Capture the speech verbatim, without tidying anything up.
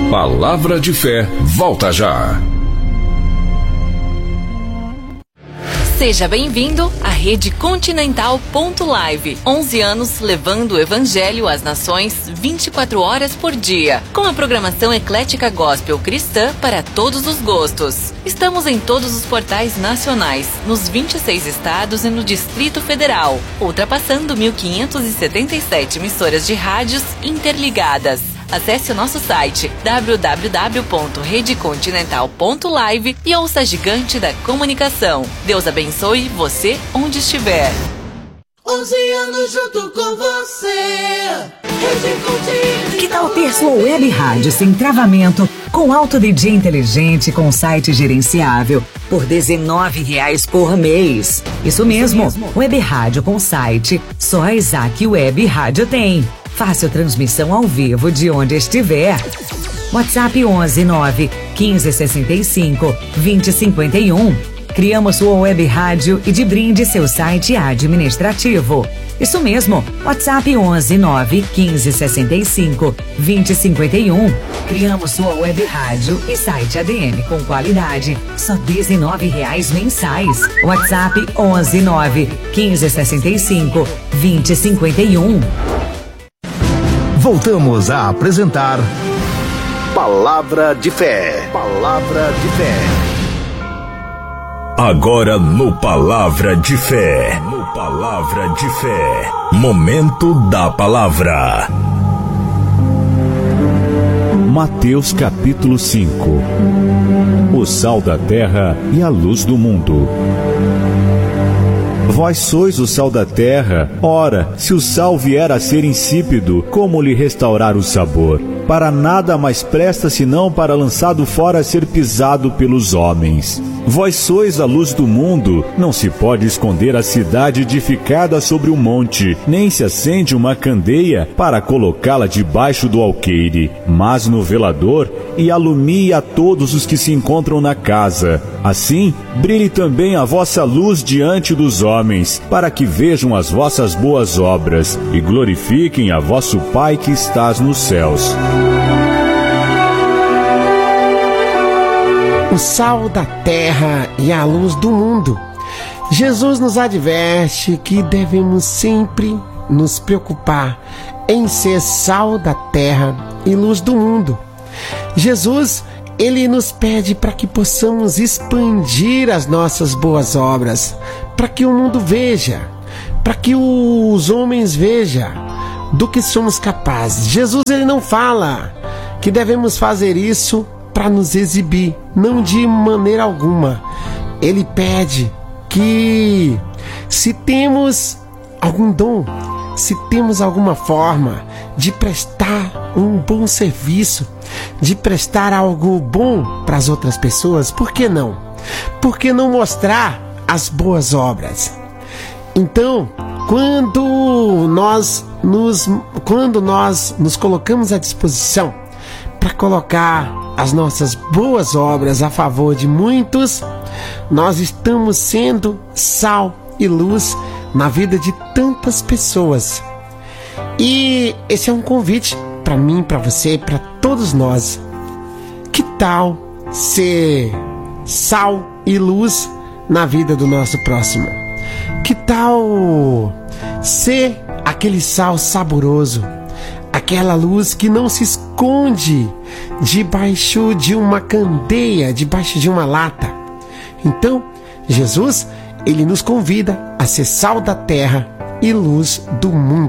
Palavra de Fé, volta já. Seja bem-vindo à Rede Continental ponto live. onze anos levando o Evangelho às nações vinte e quatro horas por dia. Com a programação eclética gospel cristã para todos os gostos. Estamos em todos os portais nacionais, nos vinte e seis estados e no Distrito Federal, ultrapassando mil quinhentas e setenta e sete emissoras de rádios interligadas. Acesse o nosso site w w w ponto rede continental ponto live e ouça a gigante da comunicação. Deus abençoe você onde estiver. onze anos junto com você. Rede Continental. Que tal ter sua web rádio sem travamento, com alto D J inteligente, com site gerenciável, por dezenove reais por mês? Isso mesmo, Isso mesmo. Web rádio com site, só a Isaac Web Rádio tem. Fácil transmissão ao vivo de onde estiver. WhatsApp onze nove quinze sessenta e cinco vinte cinquenta e um. Criamos sua web rádio e de brinde seu site administrativo. Isso mesmo, WhatsApp onze nove quinze sessenta e cinco vinte cinquenta e um. Criamos sua web rádio e site A D M com qualidade, só dezenove reais mensais. WhatsApp onze nove quinze sessenta e cinco vinte cinquenta e um. Voltamos a apresentar Palavra de Fé. Palavra de Fé. Agora no Palavra de Fé. No Palavra de Fé. Momento da Palavra. Mateus capítulo cinco. O sal da terra e a luz do mundo. Vós sois o sal da terra. Ora, se o sal vier a ser insípido, como lhe restaurar o sabor? Para nada mais presta senão para lançado fora ser pisado pelos homens. Vós sois a luz do mundo. Não se pode esconder a cidade edificada sobre um monte, nem se acende uma candeia para colocá-la debaixo do alqueire, mas no velador, e alumie a todos os que se encontram na casa. Assim, brilhe também a vossa luz diante dos homens, para que vejam as vossas boas obras e glorifiquem a vosso Pai que estás nos céus. O sal da terra e a luz do mundo. Jesus nos adverte que devemos sempre nos preocupar em ser sal da terra e luz do mundo. Jesus, ele nos pede para que possamos expandir as nossas boas obras, para que o mundo veja, para que os homens vejam do que somos capazes. Jesus, ele não fala que devemos fazer isso para nos exibir, não de maneira alguma. Ele pede que, se temos algum dom, se temos alguma forma de prestar um bom serviço, de prestar algo bom para as outras pessoas, por que não? Por que não mostrar as boas obras? Então, quando nós nos, quando nós nos colocamos à disposição para colocar as nossas boas obras a favor de muitos, nós estamos sendo sal e luz na vida de tantas pessoas. E esse é um convite para mim, para você, para todos nós. Que tal ser sal e luz na vida do nosso próximo? Que tal ser aquele sal saboroso, aquela luz que não se esconde debaixo de uma candeia, debaixo de uma lata? Então, Jesus, ele nos convida a ser sal da terra e luz do mundo.